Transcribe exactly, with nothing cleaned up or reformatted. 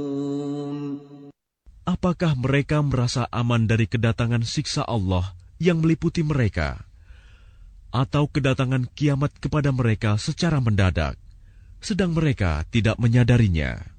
Apakah mereka merasa aman dari kedatangan siksa Allah yang meliputi mereka, atau kedatangan kiamat kepada mereka secara mendadak, sedang mereka tidak menyadarinya?